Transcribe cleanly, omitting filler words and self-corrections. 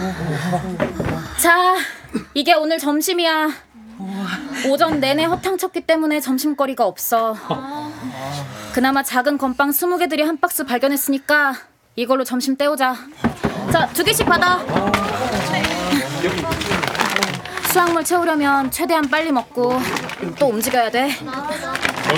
자, 이게 오늘 점심이야. 오전 내내 허탕 쳤기 때문에 점심거리가 없어. 그나마 작은 건빵 20개들이 한 박스 발견했으니까 이걸로 점심 때우자. 자, 2개씩 받아. 수확물 채우려면 최대한 빨리 먹고 또 움직여야 돼.